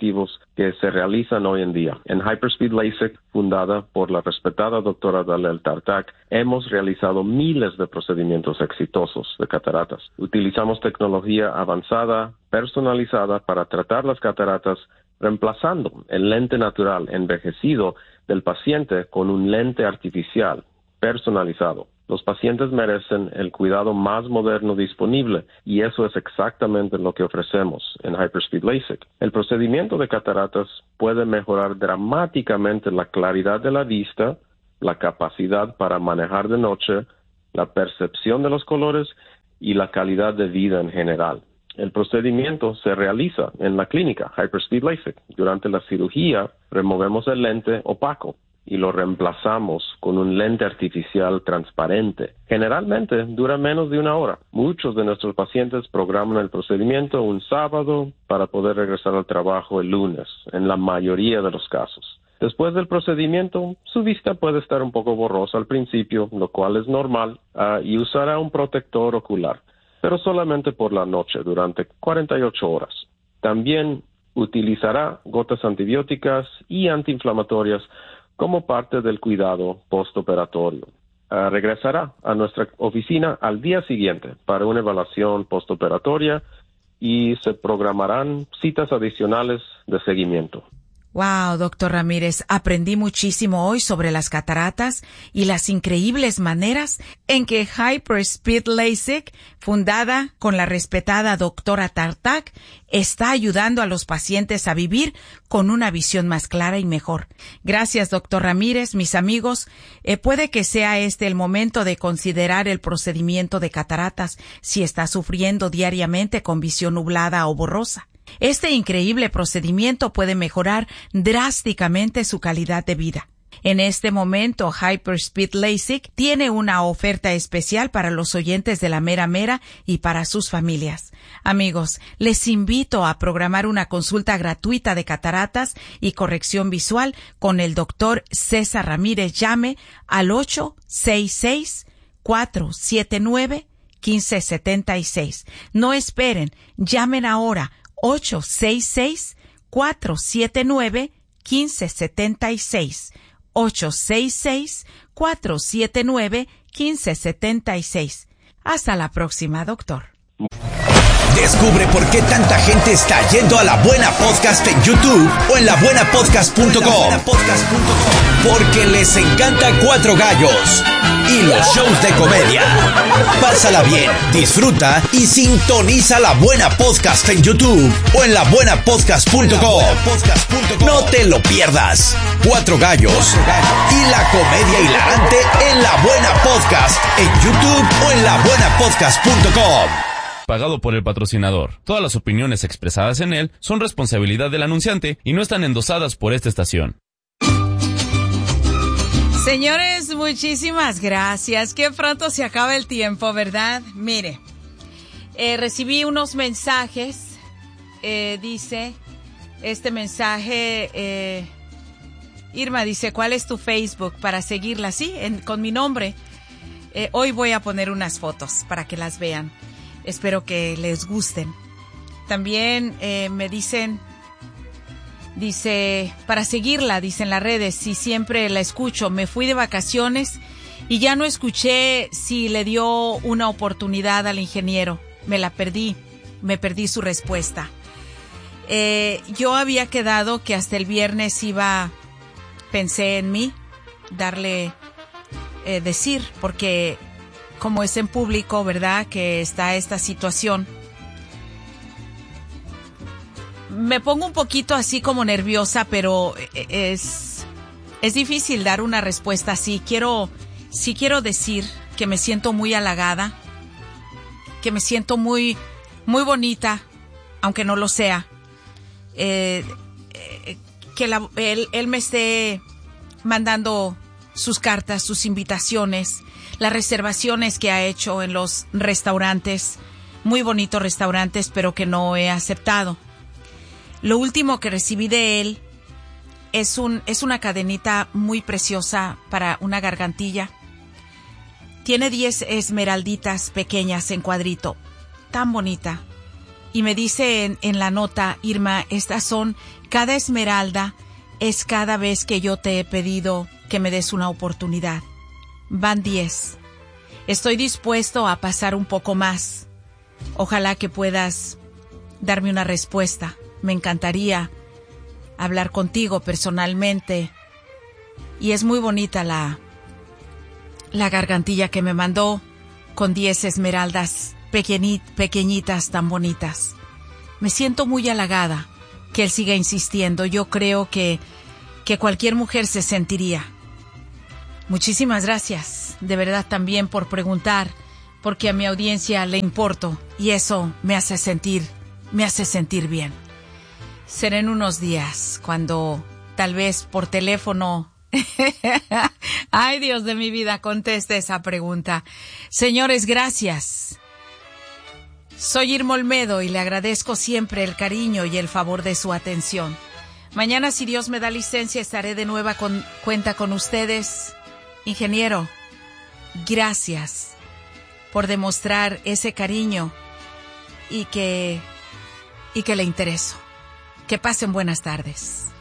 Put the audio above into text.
efectivos que se realizan hoy en día. En Hyperspeed LASIK, fundada por la respetada doctora Dalel Tartak, hemos realizado miles de procedimientos exitosos de cataratas. Utilizamos tecnología avanzada, personalizada para tratar las cataratas, reemplazando el lente natural envejecido del paciente con un lente artificial personalizado. Los pacientes merecen el cuidado más moderno disponible y eso es exactamente lo que ofrecemos en Hyperspeed LASIK. El procedimiento de cataratas puede mejorar dramáticamente la claridad de la vista, la capacidad para manejar de noche, la percepción de los colores y la calidad de vida en general. El procedimiento se realiza en la clínica Hyperspeed LASIK. Durante la cirugía removemos el lente opaco y lo reemplazamos con un lente artificial transparente. Generalmente dura menos de 1 hora. Muchos de nuestros pacientes programan el procedimiento un sábado para poder regresar al trabajo el lunes, en la mayoría de los casos. Después del procedimiento, su vista puede estar un poco borrosa al principio, lo cual es normal, y usará un protector ocular, pero solamente por la noche, durante 48 horas. También utilizará gotas antibióticas y antiinflamatorias como parte del cuidado postoperatorio. Regresará a nuestra oficina al día siguiente para una evaluación postoperatoria y se programarán citas adicionales de seguimiento. Wow, doctor Ramírez, aprendí muchísimo hoy sobre las cataratas y las increíbles maneras en que Hyperspeed LASIK, fundada con la respetada doctora Tartak, está ayudando a los pacientes a vivir con una visión más clara y mejor. Gracias, doctor Ramírez. Mis amigos, puede que sea este el momento de considerar el procedimiento de cataratas si está sufriendo diariamente con visión nublada o borrosa. Este increíble procedimiento puede mejorar drásticamente su calidad de vida. En este momento, Hyperspeed LASIK tiene una oferta especial para los oyentes de La Mera Mera y para sus familias. Amigos, les invito a programar una consulta gratuita de cataratas y corrección visual con el doctor César Ramírez. Llame al 866-479-1576. No esperen, llamen ahora. 866-479-1576. 866-479-1576. Hasta la próxima, doctor. Descubre por qué tanta gente está yendo a La Buena Podcast en YouTube o en labuenapodcast.com. Porque les encanta Cuatro Gallos y los shows de comedia. Pásala bien, disfruta y sintoniza La Buena Podcast en YouTube o en labuenapodcast.com. No te lo pierdas. Cuatro Gallos y la comedia hilarante en La Buena Podcast en YouTube o en labuenapodcast.com. Pagado por el patrocinador. Todas las opiniones expresadas en él son responsabilidad del anunciante y no están endosadas por esta estación. Señores, muchísimas gracias. Qué pronto se acaba el tiempo, ¿verdad? Mire, recibí unos mensajes. Dice, este mensaje, Irma dice, ¿cuál es tu Facebook para seguirla? Sí, con mi nombre. Hoy voy a poner unas fotos para que las vean. Espero que les gusten. También me dicen, dice, para seguirla, dicen las redes, si siempre la escucho, me fui de vacaciones y ya no escuché si le dio una oportunidad al ingeniero. Me perdí su respuesta. Yo había quedado que hasta el viernes pensé en mí, decir, porque como es en público, ¿verdad?, que está esta situación, me pongo un poquito así como nerviosa, pero es difícil dar una respuesta así. Quiero decir que me siento muy halagada, que me siento muy, muy bonita, aunque no lo sea, que él me esté mandando sus cartas, sus invitaciones, las reservaciones que ha hecho en los restaurantes, muy bonitos restaurantes, pero que no he aceptado. Lo último que recibí de él es una cadenita muy preciosa para una gargantilla. Tiene 10 esmeralditas pequeñas en cuadrito, tan bonita. Y me dice en la nota, Irma, estas son, cada esmeralda es cada vez que yo te he pedido que me des una oportunidad. Van 10. Estoy dispuesto a pasar un poco más. Ojalá que puedas darme una respuesta. Me encantaría hablar contigo personalmente. Y es muy bonita la gargantilla que me mandó con 10 esmeraldas pequeñitas tan bonitas. Me siento muy halagada que él siga insistiendo. Yo creo que cualquier mujer se sentiría. Muchísimas gracias, de verdad, también por preguntar, porque a mi audiencia le importo y eso me hace sentir bien. Será en unos días cuando tal vez por teléfono ay, Dios de mi vida, conteste esa pregunta. Señores, gracias. Soy Irma Olmedo y le agradezco siempre el cariño y el favor de su atención. Mañana, si Dios me da licencia, estaré de nueva cuenta con ustedes. Ingeniero, gracias por demostrar ese cariño y que le intereso. Que pasen buenas tardes.